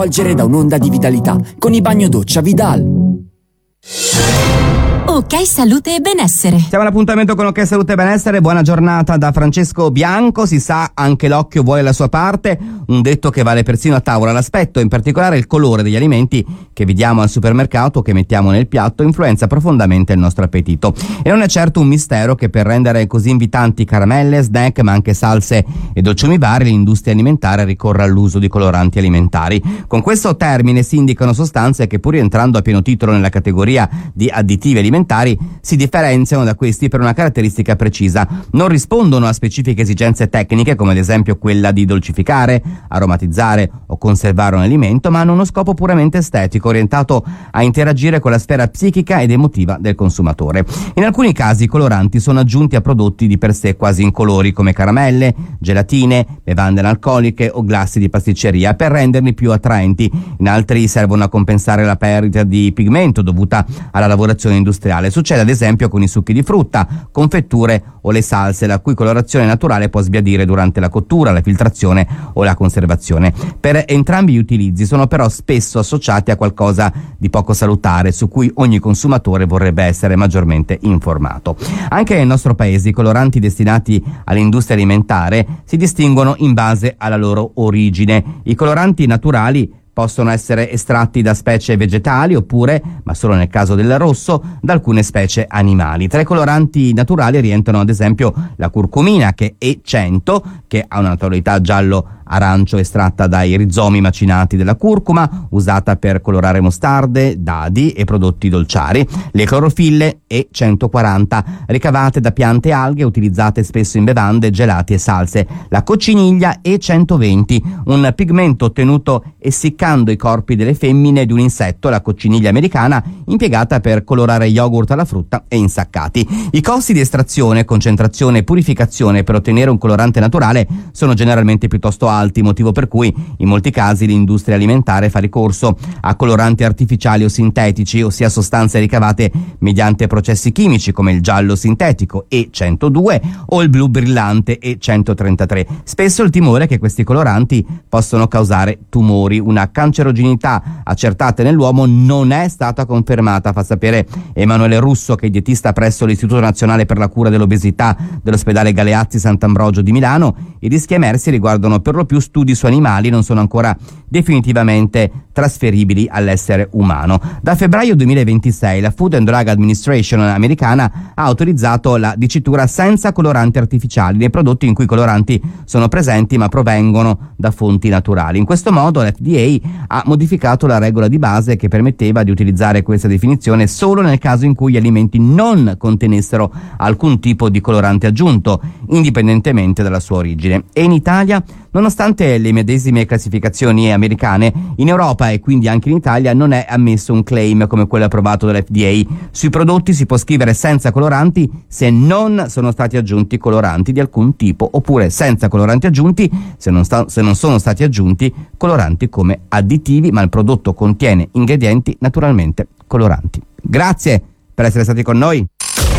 Volgere da un'onda di vitalità con i bagno doccia Vidal. Ok Salute e Benessere. Siamo all'appuntamento con Ok Salute e Benessere. Buona giornata da Francesco Bianco. Si sa, anche l'occhio vuole la sua parte, un detto che vale persino a tavola. L'aspetto, in particolare il colore degli alimenti che vediamo al supermercato o che mettiamo nel piatto, influenza profondamente il nostro appetito. E non è certo un mistero che per rendere così invitanti caramelle, snack, ma anche salse e dolciumi vari, l'industria alimentare ricorre all'uso di coloranti alimentari. Con questo termine si indicano sostanze che, pur rientrando a pieno titolo nella categoria di additivi alimentari, si differenziano da questi per una caratteristica precisa: non rispondono a specifiche esigenze tecniche, come ad esempio quella di dolcificare, aromatizzare o conservare un alimento, ma hanno uno scopo puramente estetico, orientato a interagire con la sfera psichica ed emotiva del consumatore. In alcuni casi i coloranti sono aggiunti a prodotti di per sé quasi incolori, come caramelle, gelatine, bevande analcoliche o glassi di pasticceria, per renderli più attraenti. In altri servono a compensare la perdita di pigmento dovuta alla lavorazione industriale. Succede ad esempio con i succhi di frutta, confetture o le salse, la cui colorazione naturale può sbiadire durante la cottura, la filtrazione o la conservazione. Per entrambi gli utilizzi sono però spesso associati a qualcosa di poco salutare, su cui ogni consumatore vorrebbe essere maggiormente informato. Anche nel nostro paese i coloranti destinati all'industria alimentare si distinguono in base alla loro origine. I coloranti naturali possono essere estratti da specie vegetali oppure, ma solo nel caso del rosso, da alcune specie animali. Tra i coloranti naturali rientrano ad esempio la curcumina, che è E100, che ha una tonalità giallo-arancio estratta dai rizomi macinati della curcuma, usata per colorare mostarde, dadi e prodotti dolciari. Le clorofille E140, ricavate da piante e alghe, utilizzate spesso in bevande, gelati e salse. La cocciniglia E120, un pigmento ottenuto essiccando i corpi delle femmine di un insetto, la cocciniglia americana, impiegata per colorare yogurt alla frutta e insaccati. I costi di estrazione, concentrazione e purificazione per ottenere un colorante naturale sono generalmente piuttosto alti, motivo per cui in molti casi l'industria alimentare fa ricorso a coloranti artificiali o sintetici, ossia sostanze ricavate mediante processi chimici, come il giallo sintetico E102 o il blu brillante E133. Spesso il timore è che questi coloranti possono causare tumori. Una cancerogenità accertata nell'uomo non è stata confermata, fa sapere Emanuele Russo, che è dietista presso l'Istituto Nazionale per la Cura dell'Obesità dell'ospedale Galeazzi Sant'Ambrogio di Milano. I rischi emersi riguardano per lo più studi su animali, non sono ancora definitivamente trasferibili all'essere umano. Da febbraio 2026 la Food and Drug Administration americana ha autorizzato la dicitura senza coloranti artificiali nei prodotti in cui i coloranti sono presenti ma provengono da fonti naturali. In questo modo l'FDA ha modificato la regola di base che permetteva di utilizzare questa definizione solo nel caso in cui gli alimenti non contenessero alcun tipo di colorante aggiunto, indipendentemente dalla sua origine. E in Italia, nonostante le medesime classificazioni americane, in Europa e quindi anche in Italia non è ammesso un claim come quello approvato dall'FDA. Sui prodotti si può scrivere senza coloranti se non sono stati aggiunti coloranti di alcun tipo, oppure senza coloranti aggiunti se non sono stati aggiunti coloranti come additivi, ma il prodotto contiene ingredienti naturalmente coloranti. Grazie per essere stati con noi.